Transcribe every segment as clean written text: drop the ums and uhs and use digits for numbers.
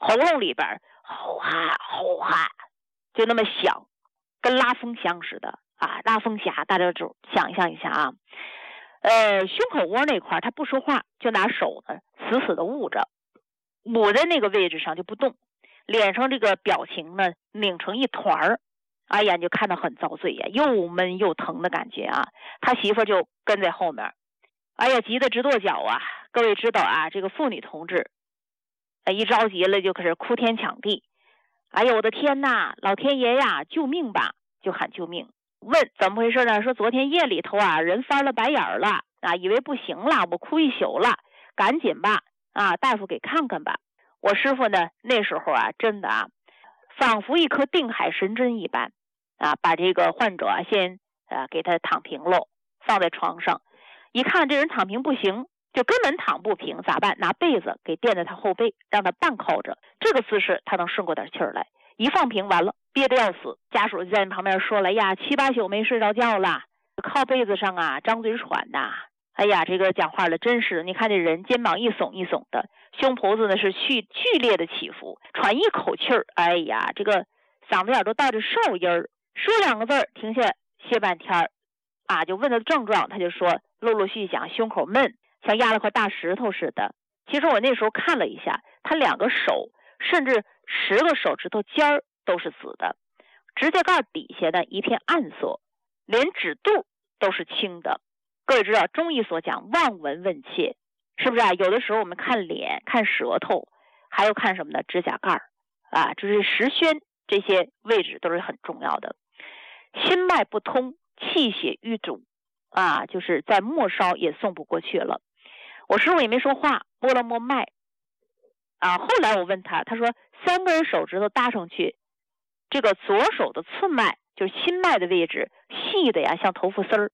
喉咙里边吼哈吼哈就那么响，跟拉风箱似的啊，拉风匣，大家就想象一下啊。胸口窝那块他不说话，就拿手呢死死的捂着，捂在那个位置上就不动，脸上这个表情呢拧成一团儿。哎呀，你就看到很遭罪呀，又闷又疼的感觉啊。他媳妇就跟在后面，哎呀，急得直跺脚啊。各位知道啊，这个妇女同志一着急了就开始哭天抢地。哎呀，我的天哪，老天爷呀，救命吧，就喊救命。问怎么回事呢？说昨天夜里头啊，人翻了白眼了啊，以为不行了，我哭一宿了，赶紧吧啊，大夫给看看吧。我师傅呢那时候啊，真的啊，仿佛一颗定海神针一般啊，把这个患者先给他躺平喽，放在床上，一看这人躺平不行，就根本躺不平，咋办？拿被子给垫在他后背，让他半靠着，这个姿势他能顺过点气儿来。一放平完了，憋得要死，家属就在旁边说了呀，7、8宿没睡着觉了，靠被子上啊张嘴喘呐。哎呀，这个讲话了，真是你看这人肩膀一耸一耸的，胸脯子呢是剧烈的起伏，喘一口气儿，哎呀，这个嗓子眼都带着哨音儿，说2个字停下歇半天啊，就问他的症状，他就说陆陆续续讲胸口闷，像压了块大石头似的。其实我那时候看了一下，他2个手甚至10个手指头尖儿都是紫的，指甲盖底下的一片暗色，连指肚都是青的。各位知道中医所讲望闻问切，是不是啊？有的时候我们看脸看舌头，还有看什么呢？指甲盖啊，就是石宣这些位置都是很重要的。心脉不通，气血瘀阻啊，就是在末梢也送不过去了。我师傅也没说话，摸了摸脉啊。后来我问他，他说3根手指头搭上去，这个左手的寸脉就是心脉的位置，细的呀像头发丝儿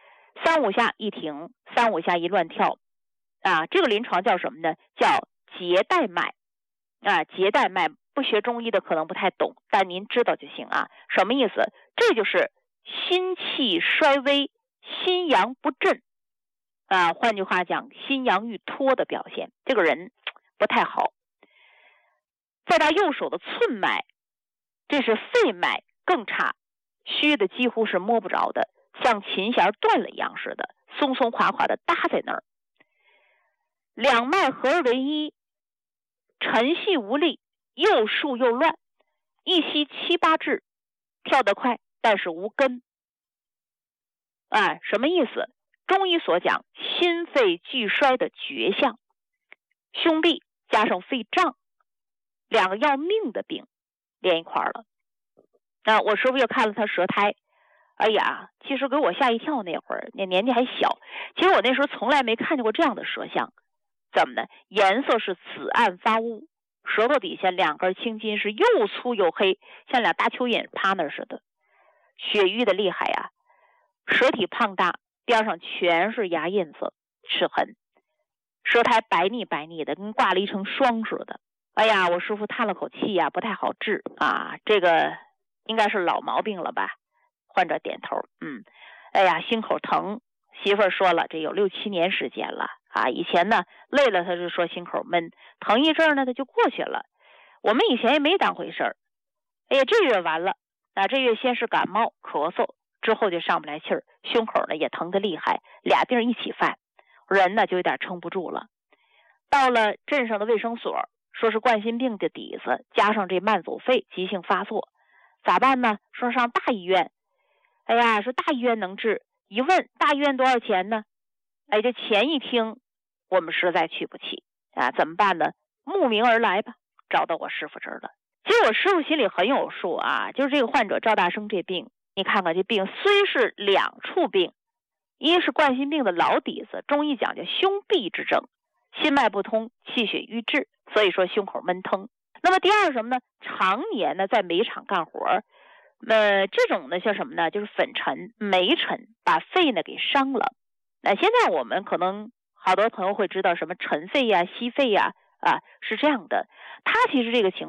，3、5下一停，3、5下一乱跳啊。这个临床叫什么呢？叫结带脉啊。结带脉不学中医的可能不太懂，但您知道就行啊。什么意思？这就是心气衰微，心阳不振啊，换句话讲，心阳欲脱的表现，这个人不太好。再到右手的寸脉，这是肺脉，更差，虚的几乎是摸不着的，像琴弦断了一样似的，松松垮垮的搭在那儿。2脉合而为一，沉细无力，又竖又乱，一吸7、8至，跳得快，但是无根。什么意思？中医所讲心肺俱衰的绝象，胸痹加上肺胀，2个要命的病连一块了。我师傅又看了他舌苔，哎呀，其实给我吓一跳。那会儿那年纪还小，其实我那时候从来没看见过这样的舌象。怎么呢？颜色是紫暗发乌，舌头底下2根青筋是又粗又黑，像俩大蚯蚓趴那似的，血瘀的厉害呀。舌体胖大，边上全是牙印子齿痕，舌苔白腻白腻的，跟挂了一层霜似的。哎呀，我师傅叹了口气呀，不太好治啊，这个应该是老毛病了吧。患者点头，哎呀，心口疼，媳妇儿说了，这有6、7年时间了啊。以前呢累了他就说心口闷，疼一阵呢他就过去了，我们以前也没当回事儿。哎呀，这月完了这月先是感冒咳嗽，之后就上不来气儿，胸口呢也疼得厉害，2病一起犯，人呢就有点撑不住了。到了镇上的卫生所，说是冠心病的底子，加上这慢阻肺急性发作，咋办呢？说上大医院。哎呀，说大医院能治，一问大医院多少钱呢？这钱一听我们实在去不起啊，怎么办呢？慕名而来吧，找到我师傅这儿了。其实我师傅心里很有数啊，就是这个患者赵大生这病，你看看这病虽是2处病，一是冠心病的老底子，中医讲叫胸痹之症，心脉不通，气血瘀滞，所以说胸口闷疼。那么第二什么呢？常年呢在煤厂干活，这种呢叫什么呢？就是粉尘、煤尘把肺呢给伤了。现在我们可能好多朋友会知道什么尘肺呀、息肺呀，是这样的。他其实这个情况